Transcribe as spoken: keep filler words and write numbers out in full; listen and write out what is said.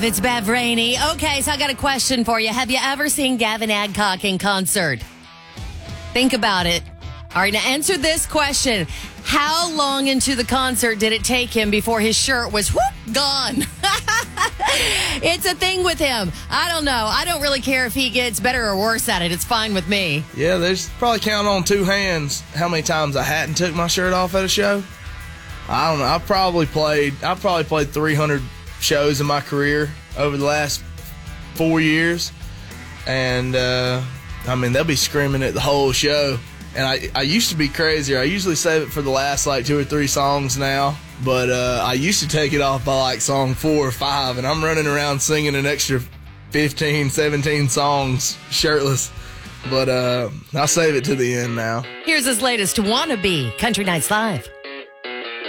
It's Bev Rainey. Okay, so I got a question for you. Have you ever seen Gavin Adcock in concert? Think about it. All right, now answer this question. How long into the concert did it take him before his shirt was whoop, gone? It's a thing with him. I don't know. I don't really care if he gets better or worse at it. It's fine with me. Yeah, there's probably count on two hands how many times I hadn't took my shirt off at a show. I don't know. I've probably played I've probably played three hundred shows in my career over the last four years. And, uh, I mean, they'll be screaming it the whole show. And I, I used to be crazier. I usually save it for the last, like, two or three songs now. But uh, I used to take it off by, like, song four or five. And I'm running around singing an extra fifteen, seventeen songs shirtless. But uh, I'll save it to the end now. Here's his latest Wannabe, Country Nights Live.